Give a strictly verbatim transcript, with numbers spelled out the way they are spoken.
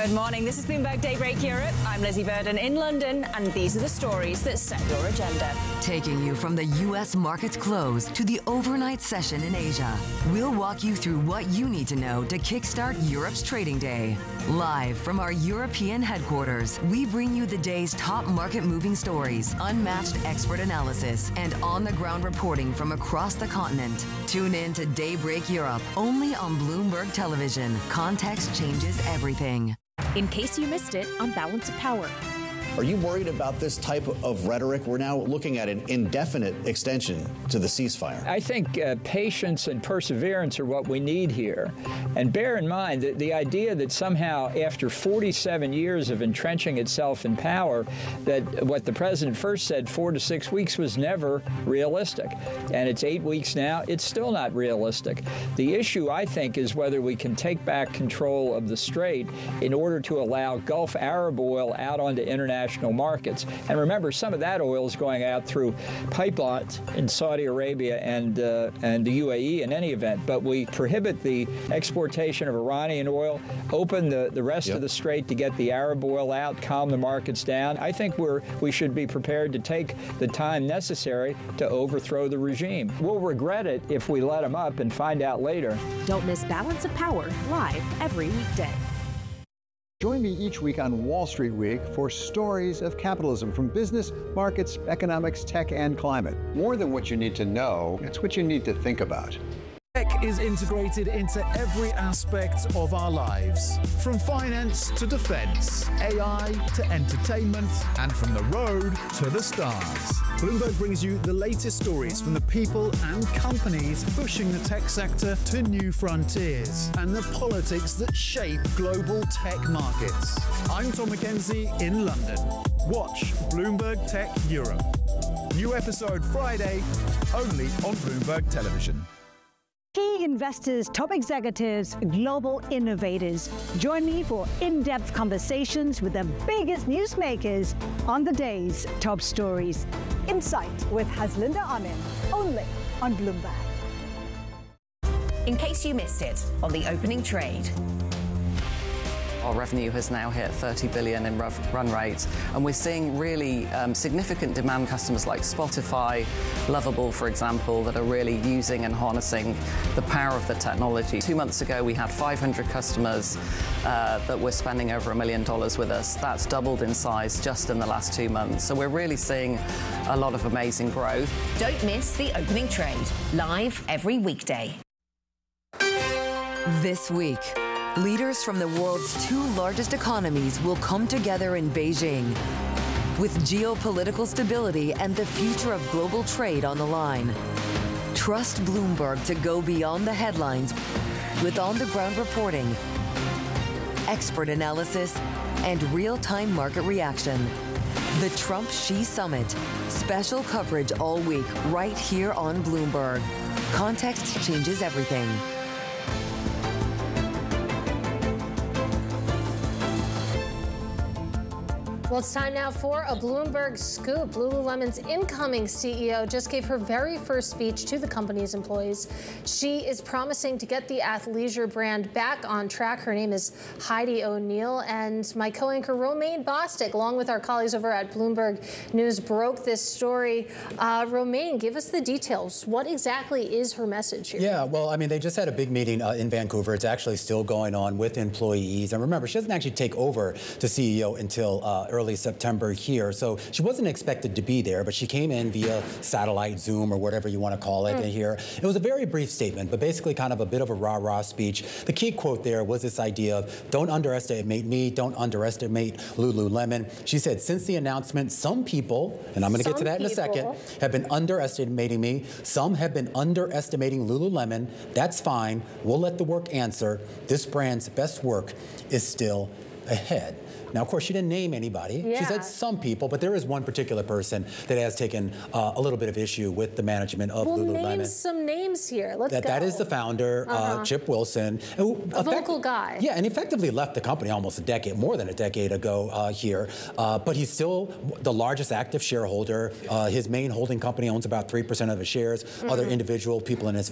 Good morning. This is Bloomberg Daybreak Europe. I'm Lizzie Burden in London, and these are the stories that set your agenda. Taking you from the U S market's close to the overnight session in Asia, we'll walk you through what you need to know to kickstart Europe's trading day. Live from our European headquarters, we bring you the day's top market-moving stories, unmatched expert analysis, and on-the-ground reporting from across the continent. Tune in to Daybreak Europe, only on Bloomberg Television. Context changes everything. In case you missed it on Balance of Power. Are you worried about this type of rhetoric? We're now looking at an indefinite extension to the ceasefire. I think uh, patience and perseverance are what we need here. And bear in mind that the idea that somehow after forty-seven years of entrenching itself in power, that what the president first said, four to six weeks, was never realistic. And it's eight weeks now. It's still not realistic. The issue, I think, is whether we can take back control of the Strait in order to allow Gulf Arab oil out onto international markets. And remember, some of that oil is going out through pipelines in Saudi Arabia and uh, and the U A E in any event. But we prohibit the exportation of Iranian oil, open the, the rest yep. of the Strait to get the Arab oil out, calm the markets down. I think we're we should be prepared to take the time necessary to overthrow the regime. We'll regret it if we let them up and find out later. Don't miss Balance of Power live every weekday. Join me each week on Wall Street Week for stories of capitalism from business, markets, economics, tech, and climate. More than what you need to know, it's what you need to think about. Tech is integrated into every aspect of our lives, from finance to defense, A I to entertainment, and from the road to the stars. Bloomberg brings you the latest stories from the people and companies pushing the tech sector to new frontiers, and the politics that shape global tech markets. I'm Tom McKenzie in London. Watch Bloomberg Tech Europe. New episode Friday, only on Bloomberg Television. Key investors, top executives, global innovators. Join me for in-depth conversations with the biggest newsmakers on the day's top stories. Insight with Haslinda Anim, only on Bloomberg. In case you missed it on the opening trade. Our revenue has now hit thirty billion in run rate, and we're seeing really um, significant demand customers like Spotify, Lovable, for example, that are really using and harnessing the power of the technology. Two months ago, we had five hundred customers uh, that were spending over a million dollars with us. That's doubled in size just in the last two months. So we're really seeing a lot of amazing growth. Don't miss the opening trade, live every weekday. This week, leaders from the world's two largest economies will come together in Beijing. With geopolitical stability and the future of global trade on the line, trust Bloomberg to go beyond the headlines with on-the-ground reporting, expert analysis, and real-time market reaction. The Trump-Xi Summit. Special coverage all week right here on Bloomberg. Context changes everything. Well, it's time now for a Bloomberg scoop. Lululemon's incoming C E O just gave her very first speech to the company's employees. She is promising to get the athleisure brand back on track. Her name is Heidi O'Neill, and my co-anchor Romaine Bostick, along with our colleagues over at Bloomberg News, broke this story. Uh, Romaine, give us the details. What exactly is her message here? Yeah, well, I mean, they just had a big meeting uh, in Vancouver. It's actually still going on with employees. And remember, she doesn't actually take over the C E O until uh, early September here. So she wasn't expected to be there, but she came in via satellite, Zoom, or whatever you want to call it mm. here. It was a very brief statement, but basically kind of a bit of a rah-rah speech. The key quote there was this idea of, don't underestimate me, don't underestimate Lululemon. She said, since the announcement, some people, and I'm going to get to that in a second, have been underestimating me. Some have been underestimating Lululemon. That's fine. We'll let the work answer. This brand's best work is still ahead. Now, of course, she didn't name anybody. Yeah. She said some people, but there is one particular person that has taken uh, a little bit of issue with the management of well, Lululemon. Name some names here. Let's that, go. That is the founder, uh-huh. uh, Chip Wilson. Who a effect- vocal guy. Yeah, and effectively left the company almost a decade, more than a decade ago uh, here. Uh, but he's still the largest active shareholder. Uh, his main holding company owns about three percent of the shares. Mm-hmm. Other individual people in his